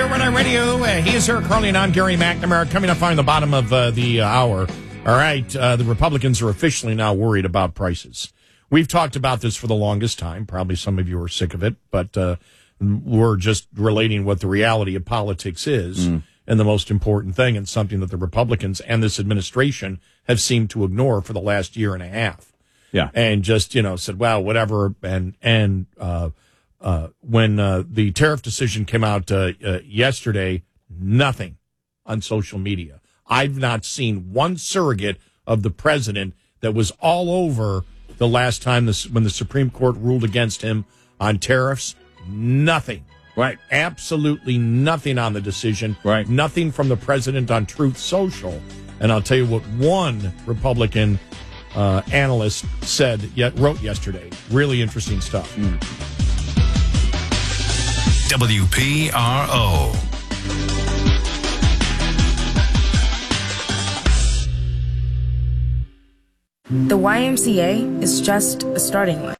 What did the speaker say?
Pure Red Eye Radio. He is Eric Carly and I'm Gary McNamara. Coming up on the bottom of the hour. All right, the Republicans are officially now worried about prices. We've talked about this for the longest time. Probably some of you are sick of it, but we're just relating what the reality of politics is. And the most important thing, and something that the Republicans and this administration have seemed to ignore for the last year and a half. Yeah. And just, said, well, whatever. And when the tariff decision came out yesterday, nothing on social media. I've not seen one surrogate of the president that was all over the last time when the Supreme Court ruled against him on tariffs. Nothing. Right. Absolutely nothing on the decision. Right. Nothing from the president on Truth Social. And I'll tell you what one Republican analyst wrote yesterday. Really interesting stuff. WPRO. The YMCA is just a starting line.